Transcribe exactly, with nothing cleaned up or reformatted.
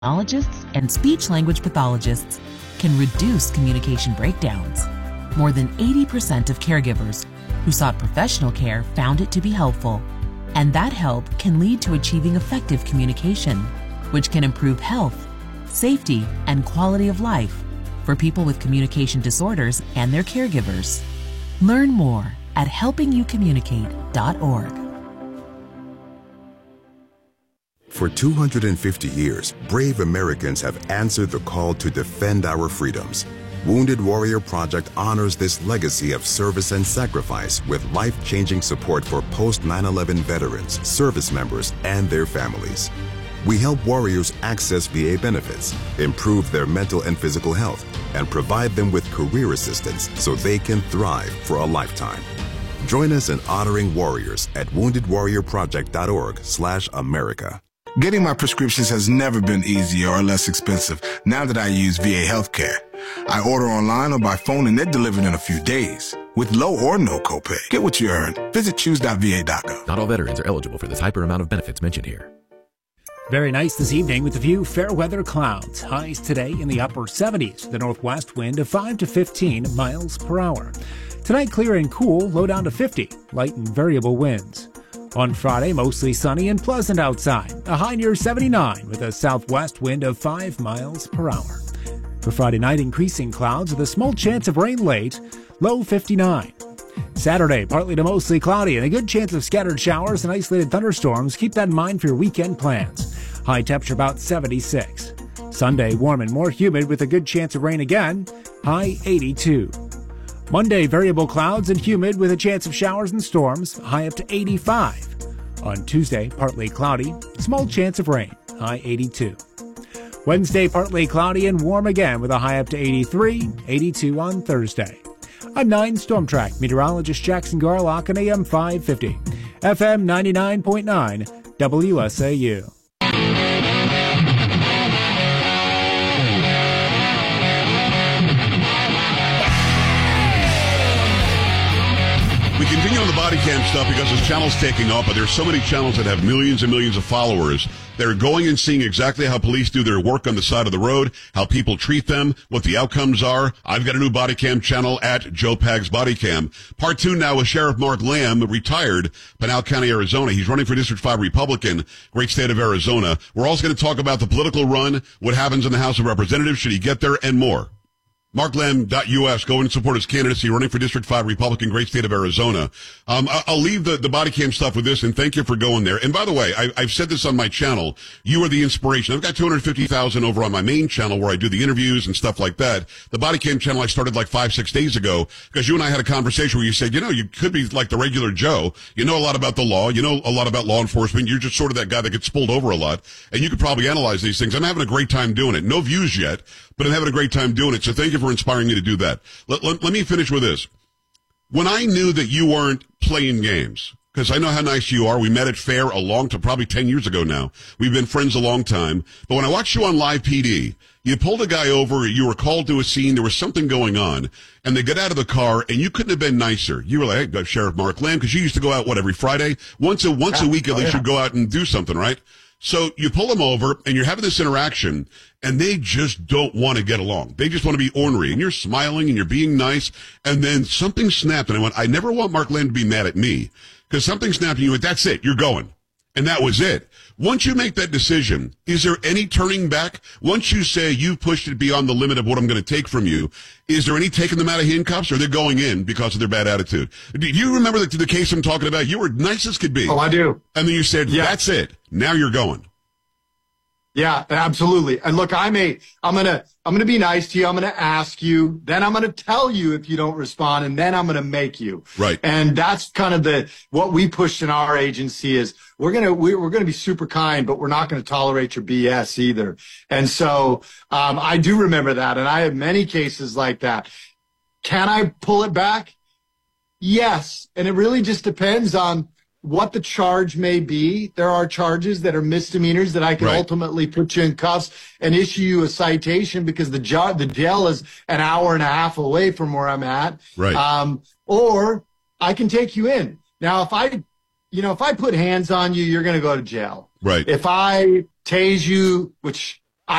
Technologists and speech-language pathologists can reduce communication breakdowns. More than eighty percent of caregivers who sought professional care found it to be helpful, and that help can lead to achieving effective communication, which can improve health, safety, and quality of life for people with communication disorders and their caregivers. Learn more at helping you communicate dot org. For two hundred fifty years, brave Americans have answered the call to defend our freedoms. Wounded Warrior Project honors this legacy of service and sacrifice with life-changing support for post nine eleven veterans, service members, and their families. We help warriors access V A benefits, improve their mental and physical health, and provide them with career assistance so they can thrive for a lifetime. Join us in honoring warriors at wounded warrior project dot org slash America. Getting my prescriptions has never been easier or less expensive now that I use V A Healthcare. I order online or by phone and they're delivered in a few days with low or no copay. Get what you earn. Visit choose dot v a dot gov. Not all veterans are eligible for this hyper amount of benefits mentioned here. Very nice this evening with a few fair weather clouds. Highs today in the upper seventies. The northwest wind of five to fifteen miles per hour. Tonight clear and cool, low down to fifty. Light and variable winds. On Friday, mostly sunny and pleasant outside. A high near seventy-nine with a southwest wind of five miles per hour. For Friday night, increasing clouds with a small chance of rain late, low fifty-nine. Saturday, partly to mostly cloudy and a good chance of scattered showers and isolated thunderstorms. Keep that in mind for your weekend plans. High temperature about seventy-six. Sunday, warm and more humid with a good chance of rain again. High eighty-two. Monday, variable clouds and humid with a chance of showers and storms, high up to eighty-five. On Tuesday, partly cloudy, small chance of rain, high eighty-two. Wednesday, partly cloudy and warm again with a high up to eighty-three, eighty-two on Thursday. I'm nine Storm Track meteorologist Jackson Garlock on A M five fifty, F M ninety-nine point nine, W S A U. We continue on the body cam stuff because this channel's taking off, but there's so many channels that have millions and millions of followers. They're going and seeing exactly how police do their work on the side of the road, how people treat them, what the outcomes are. I've got a new body cam channel at Joe Pags Body Cam. Part two now with Sheriff Mark Lamb, retired, Pinal County, Arizona. He's running for District five Republican, great state of Arizona. We're also going to talk about the political run, what happens in the House of Representatives, should he get there, and more. mark lamb dot U S, go in and support his candidacy, running for District five Republican, great state of Arizona. Um, I'll leave the, the body cam stuff with this, and thank you for going there. And by the way, I, I've said this on my channel, you are the inspiration. I've got two hundred fifty thousand over on my main channel where I do the interviews and stuff like that. The body cam channel I started like five, six days ago, because you and I had a conversation where you said, you know, you could be like the regular Joe. You know a lot about the law. You know a lot about law enforcement. You're just sort of that guy that gets pulled over a lot, and you could probably analyze these things. I'm having a great time doing it. No views yet, but I'm having a great time doing it. So thank you for inspiring me to do that. Let, let, let me finish with this. When I knew that you weren't playing games, because I know how nice you are. We met at Fair a long time, probably ten years ago now. We've been friends a long time. But when I watched you on Live P D, you pulled a guy over, you were called to a scene, there was something going on, and they got out of the car, and you couldn't have been nicer. You were like, hey, Sheriff Mark Lamb, because you used to go out, what, every Friday? Once a, once a week at least, oh, yeah. You'd go out and do something, right? So you pull them over, and you're having this interaction, and they just don't want to get along. They just want to be ornery, and you're smiling, and you're being nice, and then something snapped, and I went, I never want Mark Lamb to be mad at me, because something snapped, and you went, that's it, you're going. And that was it. Once you make that decision, is there any turning back? Once you say you pushed it beyond the limit of what I'm going to take from you, is there any taking them out of handcuffs, or they're going in because of their bad attitude? Do you remember the, the case I'm talking about? You were nice as could be. Oh, I do. And then you said, yeah. That's it. Now you're going. Yeah, absolutely. And look, I'm a, I'm going to, I'm going to be nice to you. I'm going to ask you. Then I'm going to tell you if you don't respond, and then I'm going to make you. Right. And that's kind of the, what we push in our agency is we're going to, we're, we're going to be super kind, but we're not going to tolerate your B S either. And so, um, I do remember that. And I have many cases like that. Can I pull it back? Yes. And it really just depends on what the charge may be. There are charges that are misdemeanors that I can right. ultimately put you in cuffs and issue you a citation because the, jo- the jail is an hour and a half away from where I'm at. Right. Um, or I can take you in. Now, if I, you know, if I put hands on you, you're going to go to jail. Right. If I tase you, which